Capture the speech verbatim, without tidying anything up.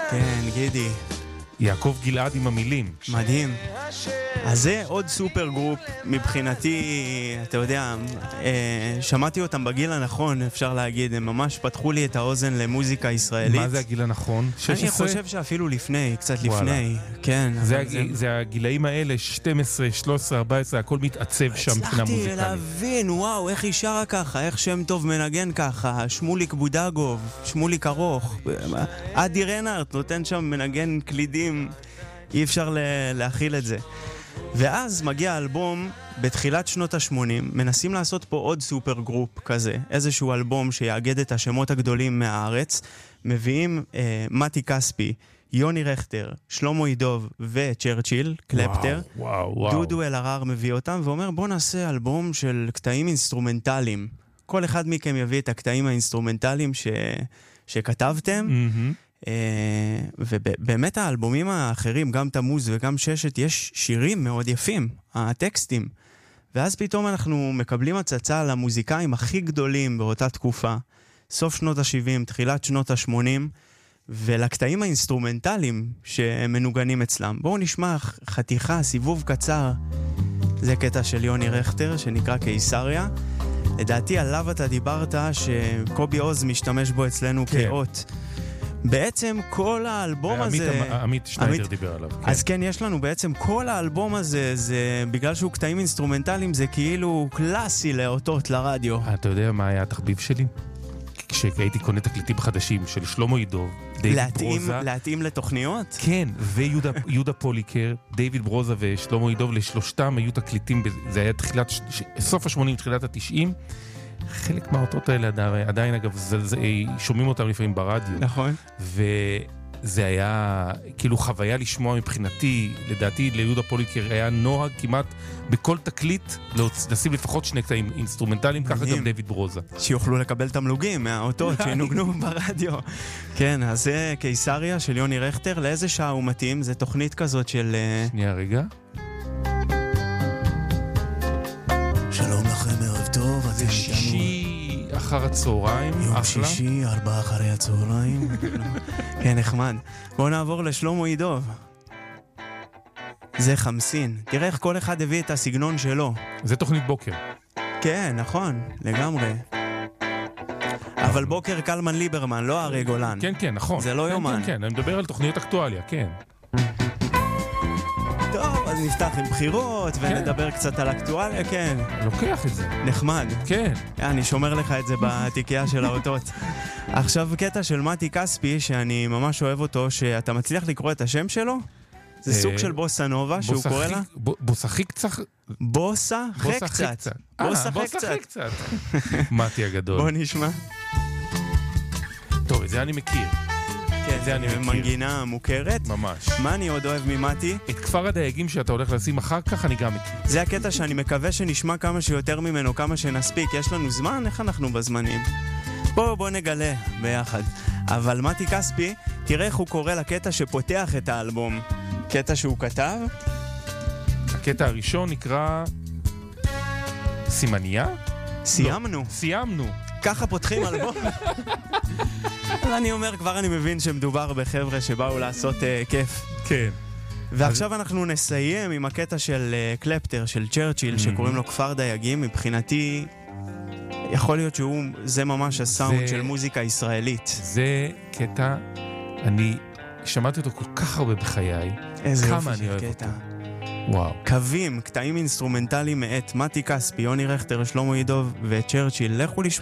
כן, גידי. יעקב גלעד עם המילים. מדהים. אז זה עוד סופר גרופ, מבחינתי, אתה יודע, שמעתי אותם בגיל הנכון, אפשר להגיד, הם ממש פתחו לי את האוזן למוזיקה ישראלית. מה זה הגיל הנכון? שש עשרה? אני חושב שאפילו לפני, קצת לפני, כן. זה, זה... זה הגילאים האלה, שתים עשרה, שלוש עשרה, ארבע עשרה, הכל מתעצב שם מבחינה מוזיקלית. הצלחתי להבין, וואו, איך היא שרה ככה, איך שם טוב מנגן ככה, שמוליק בודגוב, שמוליק ארוך, אדי רנארט נותן שם מנגן קלידים, אי אפשר להכיל את זה. ואז מגיע אלבום בתחילת שנות ה-שמונים, מנסים לעשות פה עוד סופר גרופ כזה, איזשהו אלבום שיאגד את השמות הגדולים מהארץ, מביאים אה, מתי כספי, יוני רכטר, שלמה עידוב וצ'רצ'יל, קלפטר, וואו, וואו. דודו אלהרר מביא אותם ואומר בוא נעשה אלבום של קטעים אינסטרומנטליים, כל אחד מכם יביא את הקטעים האינסטרומנטליים ש... שכתבתם, Mm-hmm. ובאמת האלבומים האחרים, גם תמוז וגם ששת, יש שירים מאוד יפים, הטקסטים. ואז פתאום אנחנו מקבלים הצצה על המוזיקאים הכי גדולים באותה תקופה, סוף שנות ה-שבעים, תחילת שנות ה-שמונים, ולקטעים האינסטרומנטליים שמנוגנים אצלם. בואו נשמע חתיכה, סיבוב קצר. זה קטע של יוני רכטר שנקרא קיסריה. לדעתי עליו אתה דיברת שקובי עוז משתמש בו אצלנו כן. כאות. בעצם כל האלבום הזה... עמית שניידר דיבר עליו. אז כן, יש לנו בעצם כל האלבום הזה, זה בגלל שהוא קטעים אינסטרומנטליים, זה כאילו קלאסי לאותות לרדיו. אתה יודע מה היה התחביב שלי? כשהייתי קונה תקליטים חדשים של שלמה עידוב, דיוויד ברוזה. להתאים לתוכניות? כן, ויהודה פוליקר, דיוויד ברוזה ושלמה עידוב, לשלושתם היו תקליטים, זה היה תחילת, סוף ה-שמונים, תחילת ה-תשעים, חלק מהאותות האלה עדיין, אגב, זה, זה, שומעים אותם לפעמים ברדיו. נכון. וזה היה כאילו חוויה לשמוע מבחינתי, לדעתי ליהודה פוליקר היה נוהג כמעט בכל תקליט, לשים לפחות שני קטעים אינסטרומנטליים, ככה גם דיוויד ברוזה. שיוכלו לקבל תמלוגים מהאותות שנוגנו ברדיו. כן, אז זה קיסריה של יוני רכטר. לאיזה שעה הוא מתאים? זה תוכנית כזאת של... שנייה רגע. שלום לכם, ערב טוב. זה שישי אחר הצהריים. יום שישי, ארבע אחרי הצהריים. כן, נחמד. בואו נעבור לשלמה עידוב. זה חמסין. תראה איך כל אחד הביא את הסגנון שלו. זה תוכנית בוקר. כן, נכון, לגמרי. אבל בוקר קלמן ליברמן, לא הרי גולן. כן, כן, נכון. זה לא יומן. כן, כן, אני מדבר על תוכניות אקטואליה, כן. טוב, אז נפתח עם בחירות ונדבר קצת על אקטואליה, כן. לוקח את זה. נחמד. כן. אני שומר לך את זה בתיקייה של האותות. עכשיו קטע של מתי כספי, שאני ממש אוהב אותו, שאתה מצליח לקרוא את השם שלו? זה סוג של בוסה נובה, שהוא קורא לה? בוסה קצת. בוסה קצת. בוסה קצת. מתי הגדול. בוא נשמע. טוב, את זה אני מכיר. כן, זה אני מכיר. מנגינה מוכרת. ממש. מה אני עוד אוהב ממתי? את כפר הדייגים שאתה הולך לשים אחר כך, אני גם מכיר. זה הקטע שאני מקווה שנשמע כמה שיותר ממנו, כמה שנספיק. יש לנו זמן? איך אנחנו בזמנים? בוא, בוא נגלה ביחד. אבל מתי כספי, תראה איך הוא קורא לקטע שפותח את האלבום. קטע שהוא כתב? הקטע הראשון נקרא... סימניה? סיימנו. סיימנו. ככה פותחים אלבום. אני אומר, כבר אני מבין שמדובר בחבר'ה שבאו לעשות uh, כיף. כן. ועכשיו אז... אנחנו נסיים עם הקטע של uh, קלפטר, של צ'רצ'יל, mm-hmm. שקוראים לו כפר דייגים. מבחינתי, יכול להיות שהוא, זה ממש הסאונד זה... של מוזיקה ישראלית. זה קטע, אני שמעתי אותו כל כך הרבה בחיי. איזה כמה יופי אני של אוהב קטע. אותו. וואו. קווים, קטעים אינסטרומנטליים מאת מתי כספי, יוני רכטר, שלמה עידוב וצ'רצ'יל. לכו לשמוע.